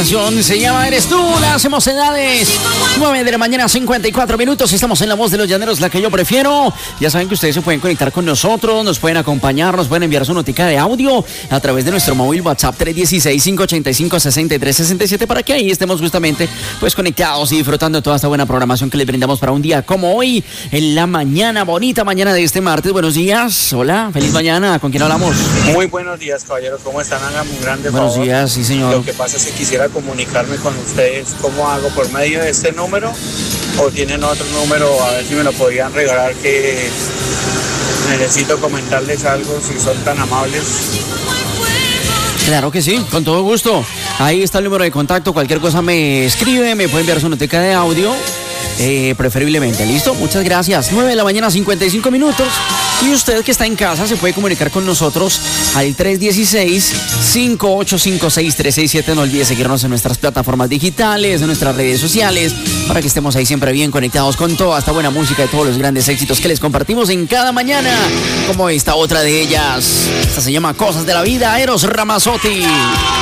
canción se llama Eres Tú, las Mocedades. 9 de la mañana, 54 minutos. Estamos en La Voz de los Llaneros, la que yo prefiero. Ya saben que ustedes se pueden conectar con nosotros, nos pueden acompañar, nos pueden enviar su notica de audio a través de nuestro móvil WhatsApp 316-585-6367 para que ahí estemos justamente pues conectados y disfrutando de toda esta buena programación que les brindamos para un día como hoy, en la mañana, bonita mañana de este martes. Buenos días, hola, feliz mañana. ¿Con quién hablamos? Muy buenos días, caballeros. ¿Cómo están? Háganme un grande favor. Buenos días, sí, señor. Lo que pasa es que quisiera comunicarme con ustedes. ¿Cómo hago? ¿Por medio de este número? ¿O tienen otro número? A ver si me lo podrían regalar, que necesito comentarles algo, si son tan amables. Claro que sí, con todo gusto. Ahí está el número de contacto. Cualquier cosa me escribe, me puede enviar su notica de audio. Preferiblemente, ¿listo? Muchas gracias. 9 de la mañana, 55 minutos. Y usted que está en casa se puede comunicar con nosotros al 316-585-6367. No olvide seguirnos en nuestras plataformas digitales, en nuestras redes sociales, para que estemos ahí siempre bien conectados con toda esta buena música y todos los grandes éxitos que les compartimos en cada mañana, como esta otra de ellas. Esta se llama Cosas de la Vida, Eros Ramazzotti.